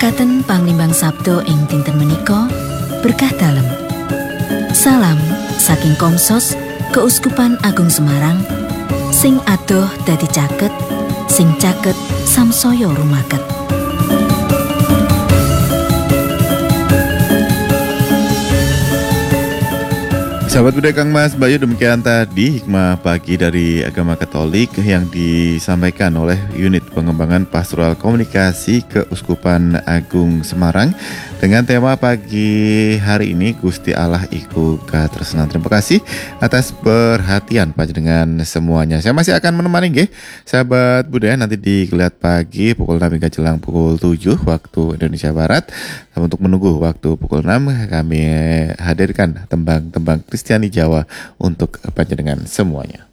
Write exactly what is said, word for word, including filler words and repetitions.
Mekaten panglimbang sabdo ing dinten menika berkah dalem. Salam saking Komsos Keuskupan Agung Semarang, sing adoh dadi caket, sing caket samsaya rumaket. Sahabat budaya Kang Mas Bayu, demikian tadi hikmah pagi dari agama Katolik yang disampaikan oleh Unit Pengembangan Pastoral Komunikasi Keuskupan Agung Semarang dengan tema pagi hari ini Gusti Allah iku katresnan. Terima kasih atas perhatian panjenengan semuanya. Saya masih akan menemani nggih sahabat budaya nanti di Geliat Pagi pukul enam hingga jelang pukul tujuh waktu Indonesia Barat. Untuk menunggu waktu pukul enam kami hadirkan tembang-tembang Kristiani Jawa untuk panjenengan semuanya.